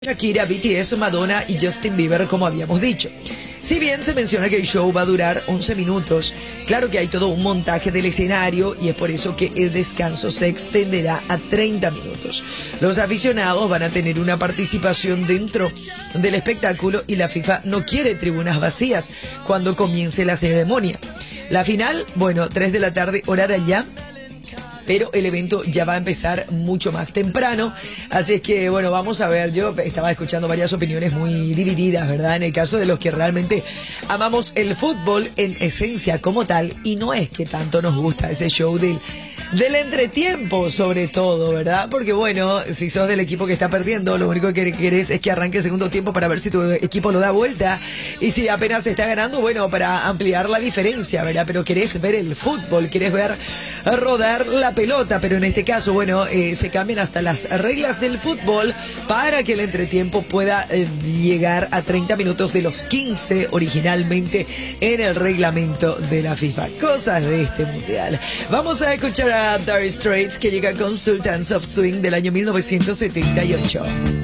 Shakira, BTS, Madonna y Justin Bieber, como habíamos dicho. Si bien se menciona que el show va a durar 11 minutos, claro que hay todo un montaje del escenario y es por eso que el descanso se extenderá a 30 minutos. Los aficionados van a tener una participación dentro del espectáculo y la FIFA no quiere tribunas vacías cuando comience la ceremonia. La final, 3 de la tarde, hora de allá. Pero el evento ya va a empezar mucho más temprano, así es que, vamos a ver, yo estaba escuchando varias opiniones muy divididas, ¿verdad? En el caso de los que realmente amamos el fútbol en esencia como tal, y no es que tanto nos gusta ese show del entretiempo, sobre todo, ¿verdad? Porque si sos del equipo que está perdiendo, lo único que querés es que arranque el segundo tiempo para ver si tu equipo lo da vuelta, y si apenas está ganando, para ampliar la diferencia, ¿verdad? Pero querés ver el fútbol, querés ver rodar la pelota, pero en este caso, se cambian hasta las reglas del fútbol para que el entretiempo pueda llegar a 30 minutos de los 15 originalmente en el reglamento de la FIFA. Cosas de este mundial. Vamos a escuchar a Dire Straits, que llega con Sultans of Swing del año 1978.